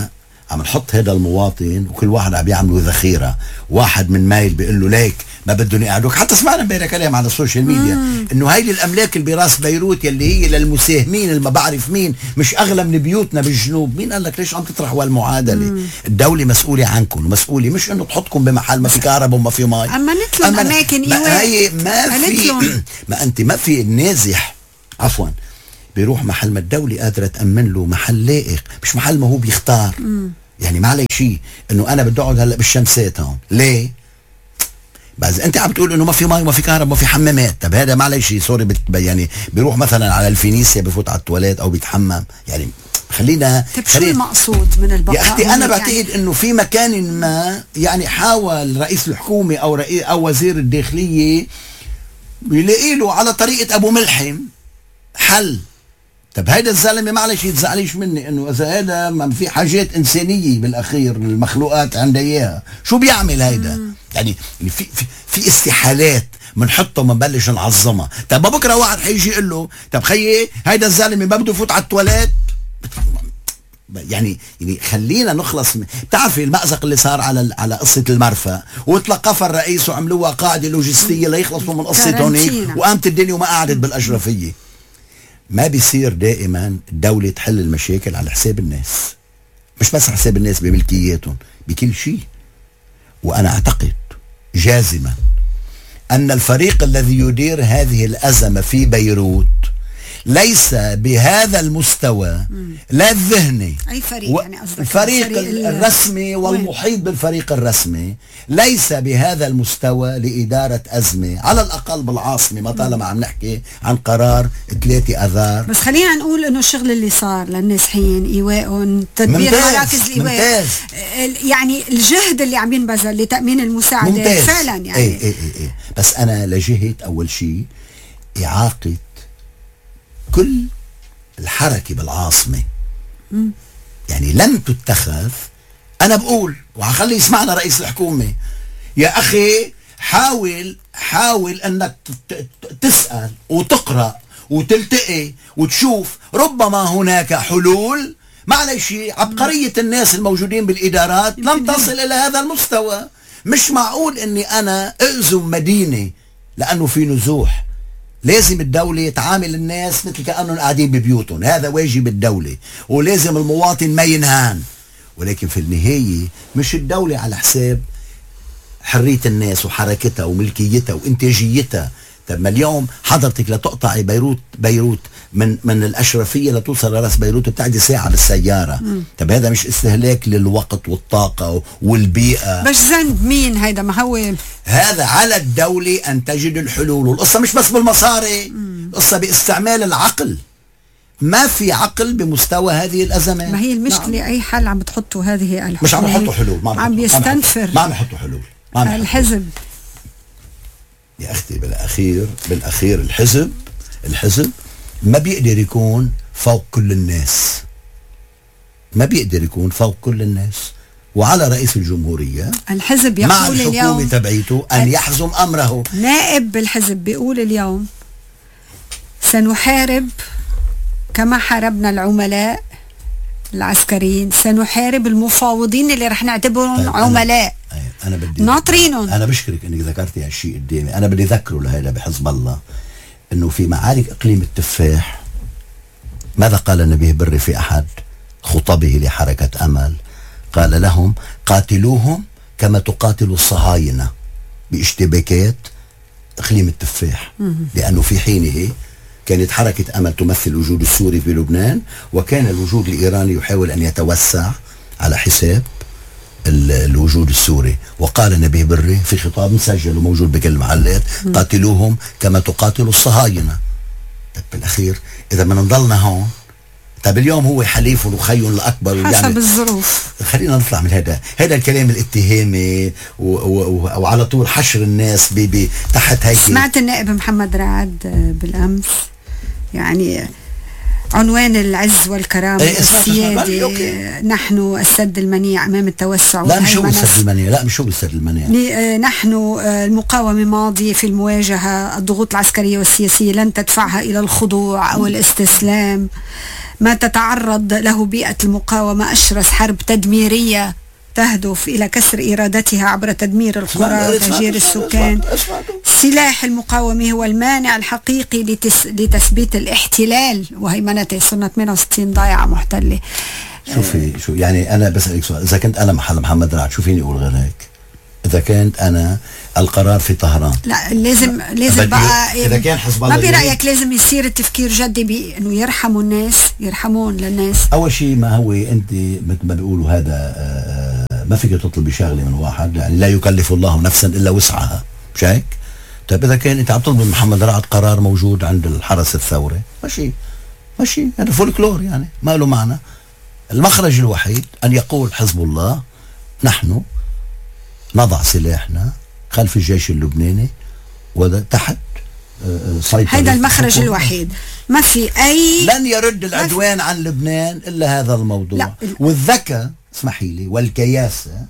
[SPEAKER 1] عم نحط هذا المواطن وكل واحد عم يعملوا ذخيره، واحد من مايل بيقول له ليك ما بدهم يقعدوك. حتى سمعنا امبارح كلام على السوشيال ميديا انه هاي الاملاك اللي براس بيروت يلي هي للمساهمين اللي ما بعرف مين، مش اغلى من بيوتنا بالجنوب. مين قال لك ليش عم تطرحوا هالمعادله؟ الدوله مسؤوله عنكم، ومسؤوله مش انه تحطكم بمحل ما في كهرباء وما في مي.
[SPEAKER 2] اما نتلم اماكن
[SPEAKER 1] هي ما في ما انت ما في النازح عفوا بيروح محل ما الدوله قادره تامن له محل لائق، مش محل ما هو بيختار. يعني ما علي شيء انه انا بدي اقعد هلا بالشمسات هون، ليه؟ بس انت عم تقول انه ما في مي وما في كهرباء وما في حمامات. طب هذا ما علي شيء سوري يعني بيروح مثلا على الفينيسيا بفوت على التواليت او بيتحمم. يعني خلينا
[SPEAKER 2] طيب شو المقصود من البقاء؟
[SPEAKER 1] يا اختي انا بعتقد انه في مكان ما يعني حاول رئيس الحكومه او وزير الداخليه يلاقي له على طريقه ابو ملحم حل. طب هيدا الزلمه معلش يتزعليش مني انه اذا هذا ما في حاجات انسانيه بالاخير المخلوقات عندها اياها، شو بيعمل هيدا؟ يعني في استحالات بنحطها وبنبلش نعظمها. طب ما بكره واحد حيجي يقول له طب خيي هيدا الزلمه ما بده يفوت على التواليت. يعني خلينا نخلص بتعرفي المأزق اللي صار على قصه المرفأ، وتلقفها الرئيس وعملوها قاعده لوجستيه ليخلصوا من قصه هونيك، وقامت الدنيا وما قعدت بالاشرفيه. ما بيصير دائما الدولة تحل المشاكل على حساب الناس، مش بس على حساب الناس بملكياتهم، بكل شيء. وأنا أعتقد جازما أن الفريق الذي يدير هذه الأزمة في بيروت ليس بهذا المستوى لا الذهني.
[SPEAKER 2] أي فريق يعني قصدك؟
[SPEAKER 1] الفريق الرسمي والمحيط بالفريق الرسمي ليس بهذا المستوى لإدارة أزمة على الأقل بالعاصمة، ما طالما عم نحكي عن قرار 3 آذار.
[SPEAKER 2] بس خلينا نقول إنه الشغل اللي صار للنازحين إيواءهم، تدبير مراكز الإيواء، يعني الجهد اللي عم ينبذل لتأمين المساعدة ممتاز. فعلا يعني
[SPEAKER 1] إيه. بس أنا لجهة أول شيء إعاقة كل الحركة بالعاصمة. يعني لم تتخذ. أنا بقول وحخلي يسمعنا رئيس الحكومة، يا أخي حاول أنك تسأل وتقرأ وتلتقي وتشوف، ربما هناك حلول. معلش عبقرية الناس الموجودين بالإدارات لم تصل إلى هذا المستوى. مش معقول أني أنا أأزم مدينة لأنه في نزوح. لازم الدولة تعامل الناس مثل كأنهم قاعدين ببيوتهم، هذا واجب الدولة، ولازم المواطن ما ينهان. ولكن في النهاية مش الدولة على حساب حرية الناس وحركتها وملكيتها وإنتاجيتها. طب ما اليوم حضرتك لتقطعي بيروت من الأشرفية لتوصل لراس بيروت بتعدي ساعة بالسيارة. طب هذا مش استهلاك للوقت والطاقة والبيئة؟
[SPEAKER 2] مش ذنب مين هيدا؟ ما هو
[SPEAKER 1] هذا على الدولة أن تجد الحلول. والقصة مش بس بالمصاري، القصة باستعمال العقل. ما في عقل بمستوى هذه الأزمات.
[SPEAKER 2] ما هي المشكلة نعم. أي حل عم بتحطوا هذه الحلول؟
[SPEAKER 1] مش عم يحطوا حلول،
[SPEAKER 2] عم بيستنفر،
[SPEAKER 1] ما عم يحطوا حلول.
[SPEAKER 2] الحزب
[SPEAKER 1] يا أختي بالأخير الحزب ما بيقدر يكون فوق كل الناس، ما بيقدر يكون فوق كل الناس. وعلى رئيس الجمهورية
[SPEAKER 2] الحزب يقول
[SPEAKER 1] مع الحكومة تبعيته أن يحزم أمره.
[SPEAKER 2] نائب الحزب بيقول اليوم سنحارب كما حاربنا العملاء العسكريين، سنحارب المفاوضين اللي رح نعتبرهم طيب عملاء.
[SPEAKER 1] أنا بدي
[SPEAKER 2] ناطرينهم.
[SPEAKER 1] أنا بشكرك إنك ذكرتي هالشيء قدامي. أنا بدي أذكره لهذا بحزب الله إنه في معارك إقليم التفاح ماذا قال نبيه بري في أحد خطبه لحركة أمل؟ قال لهم قاتلوهم كما تقاتل الصهاينة باشتباكات إقليم التفاح. لأنه في حينه كانت حركة أمل تمثل الوجود السوري في لبنان، وكان الوجود الإيراني يحاول أن يتوسع على حساب الوجود السوري. وقال نبيه بري في خطاب مسجل وموجود بكل المحلات قاتلوهم كما تقاتل الصهاينة. طب بالأخير إذا ما نضلنا هون، طب اليوم هو حليف وخي الأكبر
[SPEAKER 2] حسب الظروف.
[SPEAKER 1] خلينا نطلع من هذا الكلام الاتهامي وعلى طول حشر الناس تحت هيك.
[SPEAKER 2] سمعت النائب محمد رعد بالأمس يعني عنوان العز والكرامة والسيادة، نحن السد المنيع أمام التوسع.
[SPEAKER 1] لا مش هو السد المنيع، لا مش هو السد المنيع.
[SPEAKER 2] نحن المقاومة ماضية في المواجهة، الضغوط العسكرية والسياسية لن تدفعها إلى الخضوع أو الاستسلام. ما تتعرض له بيئة المقاومة أشرس حرب تدميرية تهدف إلى كسر إرادتها عبر تدمير القرى وتهجير السكان. سلاح المقاومة هو المانع الحقيقي لتثبيت الاحتلال وهيمنته. صرنا 68 ضايعة محتلة.
[SPEAKER 1] شوفي شو يعني، أنا بسألك سؤال، إذا كنت أنا محل محمد رعد شو فيني أقول غير هيك؟ إذا كنت أنا القرار في طهران،
[SPEAKER 2] لا لازم بقى
[SPEAKER 1] إذا كان حزب الله،
[SPEAKER 2] ما برأيك لازم يصير التفكير جدي بأنه يرحموا الناس، يرحمون للناس؟
[SPEAKER 1] أول شيء ما هو أنت مثل ما بيقولوا هذا ما فيك تطلبي شغله من واحد، يعني لا يكلف الله نفسا الا وسعها، مش هيك؟ طيب اذا كان انت عم تطلب من محمد رعد قرار موجود عند الحرس الثوري، ماشي هذا فولكلور، يعني ما له معنى. المخرج الوحيد ان يقول حزب الله نحن نضع سلاحنا خلف الجيش اللبناني وتحت سيطرة.
[SPEAKER 2] هذا المخرج الوحيد، ما في اي،
[SPEAKER 1] لن يرد العدوان عن لبنان الا هذا الموضوع. لا. والذكاء اسمحي لي والكياسة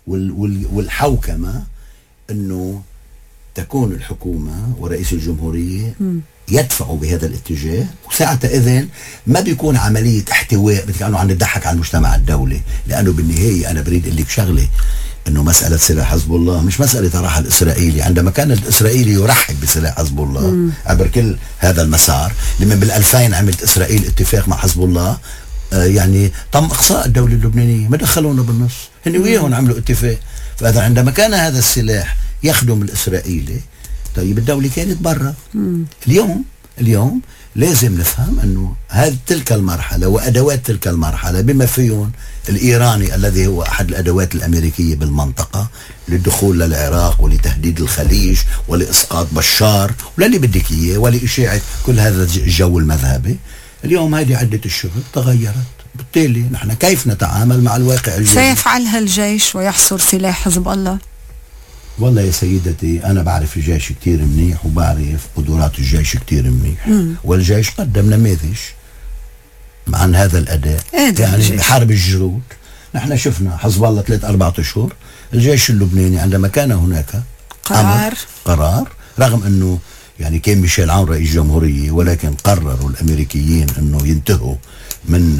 [SPEAKER 1] والحوكمة انه تكون الحكومة ورئيس الجمهورية يدفعوا بهذا الاتجاه، وساعتها اذن ما بيكون عملية احتواء مثل كأنه عم نضحك على المجتمع الدولي، لانه بالنهاية انا بريد اقول لك شغلة، انه مسألة سلاح حزب الله مش مسألة راح الاسرائيلي. عندما كان الاسرائيلي يرحب بسلاح حزب الله عبر كل هذا المسار، لمن بال2000 عملت اسرائيل اتفاق مع حزب الله، يعني تم اقصاء الدولة اللبنانية، ما دخلونا بالنص، هن وياهم عملوا اتفاق. فاذا عندما كان هذا السلاح يخدم الاسرائيلي، طيب الدولة كانت برا. اليوم لازم نفهم انه هذه تلك المرحلة وادوات تلك المرحلة بما فيهم الايراني الذي هو احد الادوات الامريكية بالمنطقة للدخول للعراق ولتهديد الخليج ولاسقاط بشار وللي بدك اياه ولاشاعة كل هذا الجو المذهبي. اليوم هذه عدة الشغل تغيرت، بالتالي نحن كيف نتعامل مع الواقع اليوم؟
[SPEAKER 2] سيفعلها الجيش ويحصر سلاح حزب الله؟
[SPEAKER 1] والله يا سيدتي أنا بعرف الجيش كتير منيح وبعرف قدرات الجيش كتير منيح، والجيش قدم نماذج عن هذا الأداء. يعني حرب الجرود نحن شفنا حزب الله 3-4 أشهر، الجيش اللبناني عندما كان هناك قرار رغم أنه يعني كان ميشيل عون رئيس جمهورية، ولكن قرروا الأمريكيين أنه ينتهوا من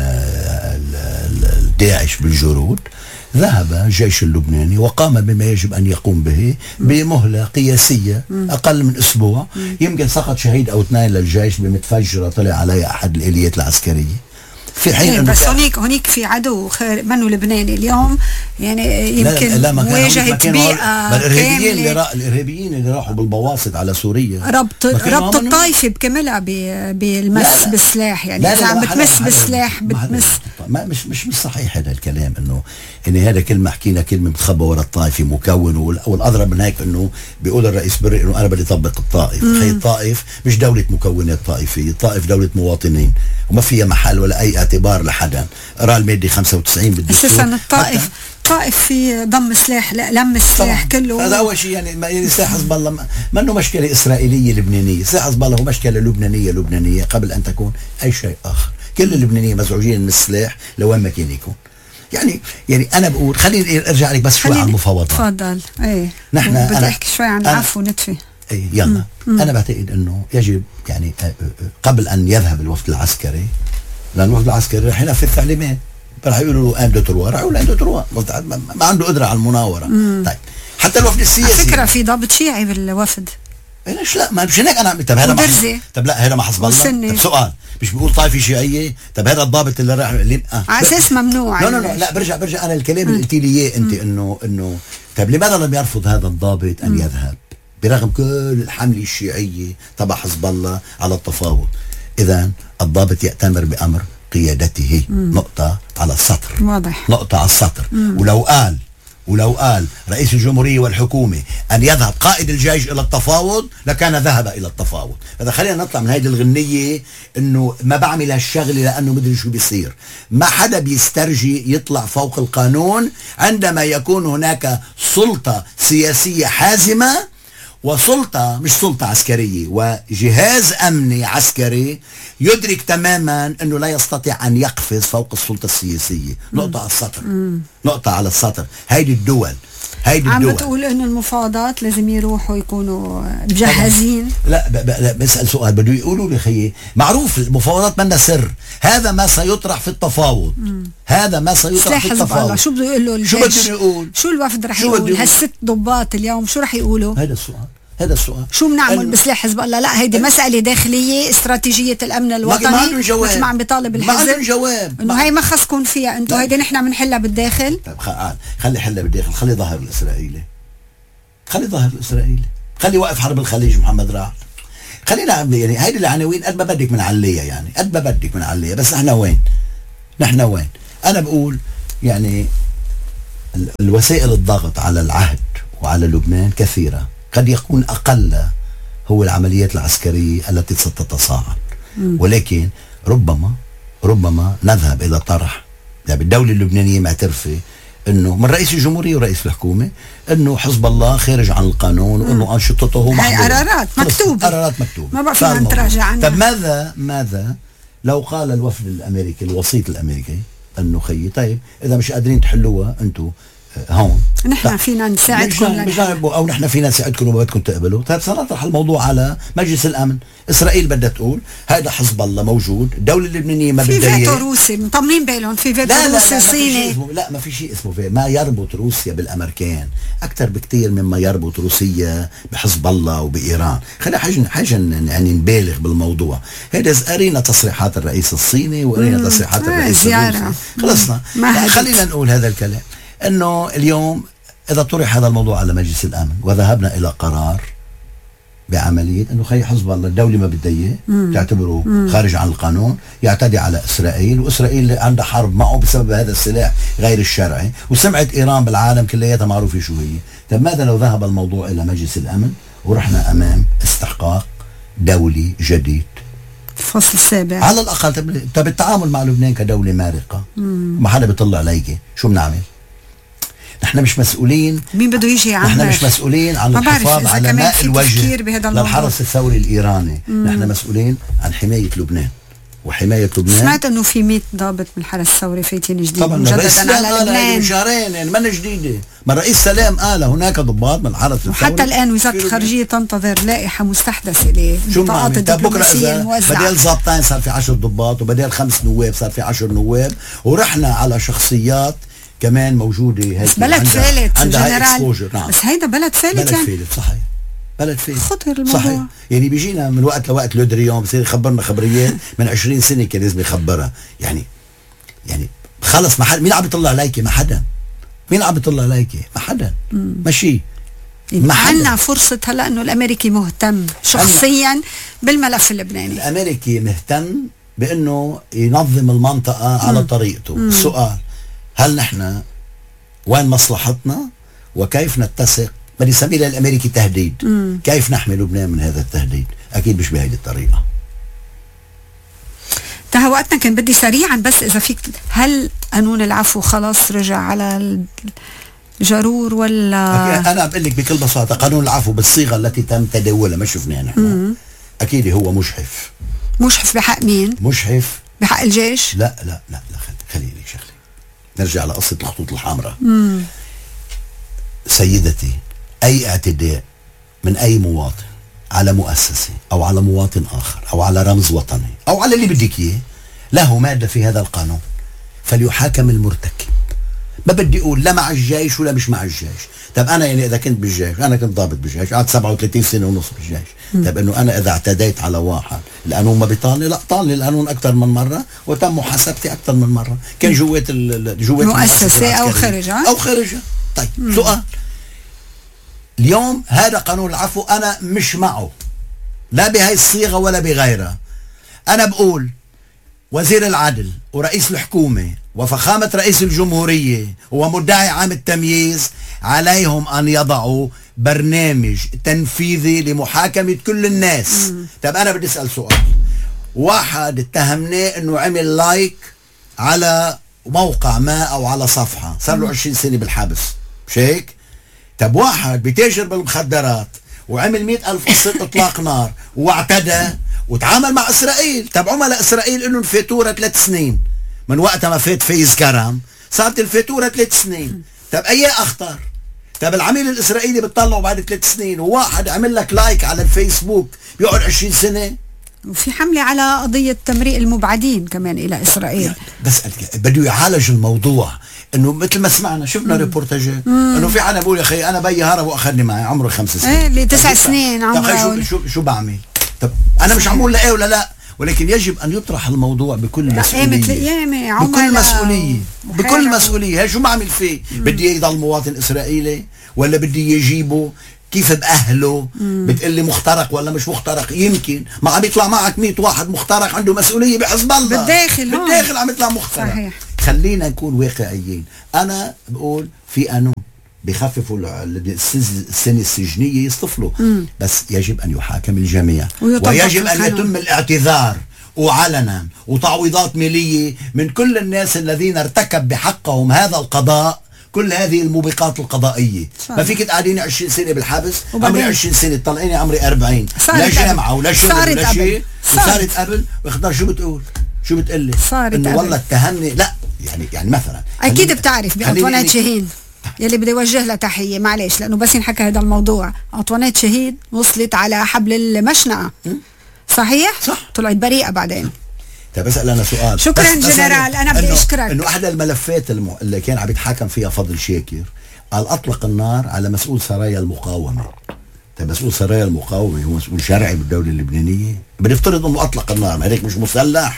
[SPEAKER 1] داعش بالجرود، ذهب الجيش اللبناني وقام بما يجب أن يقوم به بمهلة قياسية أقل من أسبوع. يمكن سقط شهيد أو 2 للجيش بمتفجرة طلع عليها أحد الآليات العسكرية، في حين
[SPEAKER 2] بس هونيك في عدو منه لبناني اليوم، يعني يمكن واجهت بيئة
[SPEAKER 1] الإرهابيين اللي راحوا بالبواسط على سوريا،
[SPEAKER 2] ربط الطائفة بكملها بالمس بالسلاح، يعني إذا عم بتمس بالسلاح بتمس.
[SPEAKER 1] مش صحيح هذا الكلام، إن هذا كلمة حكينا كلمة بتخبى ورا الطائفة مكون، والأضرب من هيك إنه بيقول الرئيس بري إنه أنا بدي أطبق الطائف. هي الطائف مش دولة مكونات طائفية، الطائف دولة مواطنين وما فيها محل ولا أي اعتبار لحدا. قرا المادة 95 بالدستور.
[SPEAKER 2] اساسا الطائف في ضم سلاح، لا لم السلاح كله.
[SPEAKER 1] هذا اول شيء، يعني سلاح حزب الله ما انه مشكله اسرائيليه لبنانيه، سلاح حزب الله هو مشكله لبنانيه قبل ان تكون اي شيء اخر. كل اللبنانيين مزعوجين من السلاح لوين ما كان يكون. يعني انا بقول خليني ارجع لك بس شوي على المفاوضات.
[SPEAKER 2] تفضل.
[SPEAKER 1] نحن
[SPEAKER 2] بدي احكي شوي عن العفو ونتفي.
[SPEAKER 1] يلا. انا بعتقد انه يجب يعني قبل ان يذهب الوفد العسكري، لأن الوفد العسكري رح ينفذ تعليمات، رح يقولوا له ام تروا، رح يقول ام تروا، ما عنده قدرة على المناورة. طيب حتى الوفد السياسي
[SPEAKER 2] على فكرة في ضابط شيعي بالوفد.
[SPEAKER 1] ليش لا؟ ما مش هيك انا. طب هذا طب لا هذا ما حزب الله. طب سؤال، مش بيقول طائفة شيعية؟ طب هذا الضابط اللي راح
[SPEAKER 2] على اساس ممنوع.
[SPEAKER 1] لا برجع انا الكلام اللي قلتي لي اياه انت انه طب لماذا لم يرفض هذا الضابط ان يذهب برغم كل الحملة الشيعية تبع حزب الله على التفاوض؟ إذن الضابط يأتمر بأمر قيادته. نقطة على السطر.
[SPEAKER 2] واضح.
[SPEAKER 1] نقطة على السطر. ولو قال رئيس الجمهورية والحكومة أن يذهب قائد الجيش إلى التفاوض لكان ذهب إلى التفاوض. فإذا خلينا نطلع من هذه الغنية إنه ما بعمل هالشغلة لأنه مدري شو بيصير. ما حدا بيسترجي يطلع فوق القانون عندما يكون هناك سلطة سياسية حازمة وسلطة مش سلطة عسكرية وجهاز أمني عسكري يدرك تماما أنه لا يستطيع أن يقفز فوق السلطة السياسية. نقطة على السطر. نقطة على السطر. هيدي الدول هيدي
[SPEAKER 2] عم
[SPEAKER 1] الدول.
[SPEAKER 2] بتقول انه المفاوضات لازم يروحوا يكونوا مجهزين.
[SPEAKER 1] لا بسأل سؤال بده يقولوا لي خيي، معروف المفاوضات منا سر، هذا ما سيطرح في التفاوض. هذا ما سيطرح في التفاوض.
[SPEAKER 2] شو بده يقول له الجيش؟
[SPEAKER 1] شو بده يقول؟
[SPEAKER 2] شو الوفد رح يقول؟ هالست ضباط اليوم شو رح يقولوا؟
[SPEAKER 1] هذا السؤال
[SPEAKER 2] شو بنعمل بسلاح حزب الله؟ لا هيدي مسألة داخلية، استراتيجية الأمن الوطني. ما
[SPEAKER 1] عندهم جواب.
[SPEAKER 2] مثل ما عم بيطالب الحزب.
[SPEAKER 1] ما عندهم جواب
[SPEAKER 2] إنه هي ما خصكم فيها أنتم، هيدي نحن بنحلها بالداخل.
[SPEAKER 1] طيب خلي حلها بالداخل، خلي ظهر الإسرائيلي، خلي وقف حرب الخليج محمد راح، خلينا يعني هيدي العناوين قد ما بدك من عليها، يعني قد ما بدك من عليها، بس نحن وين؟ أنا بقول يعني الوسائل الضغط على العهد وعلى لبنان كثيرة، قد يكون أقل هو العمليات العسكرية التي ستتصاعد، ولكن ربما نذهب إلى طرح، يعني الدولة اللبنانية معترفة انه من رئيس الجمهورية ورئيس الحكومة انه حزب الله خارج عن القانون، وانه انشطته محظورة.
[SPEAKER 2] هي قرارات مكتوبة ما بقى فينا نتراجع عنها.
[SPEAKER 1] طب ماذا لو قال الوفد الامريكي الوسيط الامريكي انه خيي طيب اذا مش قادرين تحلوها انتم هون
[SPEAKER 2] نحن فينا نساعدكم،
[SPEAKER 1] او نحن فينا نساعدكم وما بدكم تقبلوا. طيب سنطرح الموضوع على مجلس الامن. اسرائيل بدها تقول هذا حزب الله موجود، الدوله اللبنانيه ما بدها
[SPEAKER 2] في فيتو روسي مطمنين بالهم، في فيتو روسي صيني.
[SPEAKER 1] لا ما في شيء اسمه فيتو. ما يربط روسيا بالامريكان اكثر بكثير مما يربط روسيا بحزب الله وبايران. خلينا حاجه يعني نبالغ بالموضوع. هذا قرينا تصريحات الرئيس الصيني وقرينا تصريحات الرئيس الروسي، خلصنا. خلينا نقول هذا الكلام انه اليوم اذا طرح هذا الموضوع على مجلس الامن وذهبنا الى قرار بعمليه انه خي حزب الله الدوله ما بدها اياه، تعتبره خارج عن القانون، يعتدي على اسرائيل، واسرائيل عندها حرب معه بسبب هذا السلاح غير الشرعي، وسمعه ايران بالعالم كلياتها معروفه شو هي. طيب ماذا لو ذهب الموضوع الى مجلس الامن ورحنا امام استحقاق دولي جديد؟
[SPEAKER 2] الفصل السابع
[SPEAKER 1] على الاقل. طب التعامل مع لبنان كدوله مارقه ما حدا بيطلع عليك، شو بنعمل؟ نحن مش مسؤولين.
[SPEAKER 2] مين بده يجي يعمل؟
[SPEAKER 1] نحن مش مسؤولين عن الحفاظ على ماء الوجه للحرس الثوري الإيراني. نحن مسؤولين عن حماية لبنان وحماية لبنان.
[SPEAKER 2] سمعت انه في 100 ضابط من الحرس الثوري فايتين جديد
[SPEAKER 1] طبعا
[SPEAKER 2] مجددا على لبنان.
[SPEAKER 1] من شهرين يعني ما جديده. ما الرئيس سلام قال هناك ضباط من الحرس الثوري.
[SPEAKER 2] وحتى الان وزارة الخارجية تنتظر لائحة مستحدثة للبطاقات الدبلوماسية الموزعة.
[SPEAKER 1] بدل ضابطين صار في 10 ضباط، وبدل 5 نواب صار في 10 نواب، ورحنا على شخصيات كمان موجودة.
[SPEAKER 2] بس بلد فالت جنرال.
[SPEAKER 1] نعم.
[SPEAKER 2] بس هيدا بلد فالت يعني.
[SPEAKER 1] فالت صحيح. بلد فالت
[SPEAKER 2] خطر الموضوع.
[SPEAKER 1] صحيح. يعني بيجينا من وقت لوقت لودريون بصير يخبرنا خبريات من 20 سنة كان لازم يخبرها. يعني خلص ما حدا. مين عم يطلع عليكي؟ ما حدا. مين عم يطلع عليكي؟ ما حدا. ماشي.
[SPEAKER 2] عندنا فرصة هلا انه الامريكي مهتم شخصيا بالملف اللبناني.
[SPEAKER 1] الامريكي مهتم بانه ينظم المنطقة على طريقته. السؤال هل نحن وين مصلحتنا وكيف نتسق؟ بدي اسميه للامريكي تهديد. كيف نحمي لبنان من هذا التهديد؟ اكيد مش بهذه الطريقه.
[SPEAKER 2] انتهى وقتنا، كان بدي سريعا بس اذا فيك، هل قانون العفو خلاص رجع على الجرور ولا؟
[SPEAKER 1] انا بقول لك بكل بساطه قانون العفو بالصيغه التي تم تداولها ما شفناها نحن. اكيد هو مجحف.
[SPEAKER 2] مجحف بحق مين؟
[SPEAKER 1] مجحف
[SPEAKER 2] بحق الجيش؟
[SPEAKER 1] لا خليني شغله. نرجع لقصة الخطوط الحمراء. سيدتي، أي اعتداء من أي مواطن على مؤسسة أو على مواطن آخر أو على رمز وطني أو على اللي بدك إياه له مادة في هذا القانون، فليحاكم المرتكب. ما بدي أقول لا مع الجيش ولا مش مع الجيش. طب أنا يعني إذا كنت بالجيش، أنا كنت ضابط بالجيش، قعدت 37 سنة ونص بالجيش. طب إنه أنا إذا اعتديت على واحد القانون ما بيطالني؟ لا، طالني القانون أكثر من مرة وتم محاسبتي أكثر من مرة، كان جوات
[SPEAKER 2] مؤسسة أو خارجها.
[SPEAKER 1] طيب سؤال، اليوم هذا قانون العفو أنا مش معه لا بهاي الصيغة ولا بغيرها. أنا بقول وزير العدل ورئيس الحكومة وفخامة رئيس الجمهورية ومدعي عام التمييز عليهم أن يضعوا برنامج تنفيذي لمحاكمة كل الناس. طب أنا بدي أسأل سؤال. واحد اتهمناه أنه عمل لايك على موقع ما أو على صفحة، صار له 20 سنة بالحبس، مش هيك؟ طب واحد بيتاجر بالمخدرات وعمل 100,000 قصة إطلاق نار واعتدى وتعامل مع إسرائيل. طب عملاء إسرائيل إنه الفاتورة 3 سنين من وقت ما فات فايز كرم، صارت الفاتورة 3 سنين. طب أي أخطر؟ طب العميل الاسرائيلي بتطلعه بعد 3 سنين، وواحد عمل لك لايك على الفيسبوك بيقعد 20 سنة.
[SPEAKER 2] وفي حملة على قضية تمريق المبعدين كمان إلى إسرائيل.
[SPEAKER 1] بس بده يعالج الموضوع، انه مثل ما سمعنا شفنا ريبورتاجات انه في حدا بيقول يا اخي انا بيي هرب واخذني معي عمره 5 سنين.
[SPEAKER 2] ايه اللي 9 سنين عمره.
[SPEAKER 1] شو بعمل؟ طب انا مش عم بقول لا ولا لا، ولكن يجب ان يطرح الموضوع بكل مسؤوليه، بكل مسؤوليه، بكل مسؤوليه. هي شو بعمل فيه؟ بدي يضل مواطن اسرائيلي ولا بدي يجيبه؟ كيف بأهله؟ بتقلي مخترق ولا مش مخترق؟ يمكن ما عم يطلع معك 100 واحد مخترق عنده مسؤولية بحزب الله بالداخل عم يطلع مخترق. صحيح. خلينا نكون واقعيين. أنا بقول في قانون بيخففوا السنة السجنية يصطفلوا، بس يجب أن يحاكم الجميع، ويجب أن يتم الاعتذار وعلنا وتعويضات مالية من كل الناس الذين ارتكب بحقهم هذا القضاء كل هذه الموبقات القضائية. ما فيك تقعديني 20 سنة بالحبس، عمري 20 سنة طلعيني عمري 40، لا جامعة ولا شغل ولا شيء، وصارت قبل واختار. شو بتقول؟ شو بتقلي؟ انه والله اتهمني. لا يعني مثلا
[SPEAKER 2] اكيد بتعرف بأطوانات شاهين يلي بدي اوجه لها تحية، معلش لانه بس ينحكى هذا الموضوع. أطوانات شهيد وصلت على حبل المشنقة، صحيح؟ صح. طلعت بريئة بعدين.
[SPEAKER 1] طيب بسأل أنا سؤال.
[SPEAKER 2] شكرا جنرال، أنا بدي أشكرك.
[SPEAKER 1] إنه أحد الملفات اللي كان عم يتحاكم فيها فضل شاكر قال أطلق النار على مسؤول سرايا المقاومة. طيب مسؤول سرايا المقاومة هو مسؤول شرعي بالدولة اللبنانية؟ بنفترض إنه أطلق النار، ما هيك مش مسلح.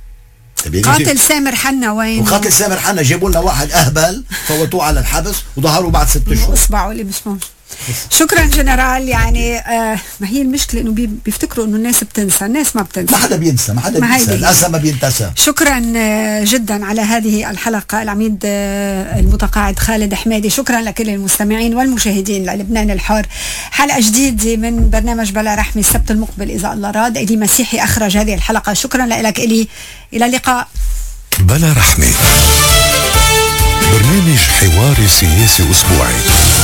[SPEAKER 2] قاتل سامر حنا وين؟
[SPEAKER 1] وقاتل سامر حنا جابوا لنا واحد أهبل فوتوه على الحبس وظهروا بعد 6 شهور.
[SPEAKER 2] إصبعوا اللي مش موجود. شكرا جنرال. يعني ما هي المشكلة انه بيفتكروا انه الناس بتنسى، الناس ما بتنسى،
[SPEAKER 1] ما حدا بينسى، ما حدا بينسى، الأسى ما بينتسى.
[SPEAKER 2] شكرا جدا على هذه الحلقة العميد المتقاعد خالد حمادي. شكرا لكل المستمعين والمشاهدين للبنان الحر. حلقة جديدة من برنامج بلا رحمة السبت المقبل إذا الله راد. إلي مسيحي أخرج هذه الحلقة. شكرا لك إلي، إلى اللقاء.
[SPEAKER 3] بلا رحمة، برنامج حواري سياسي أسبوعي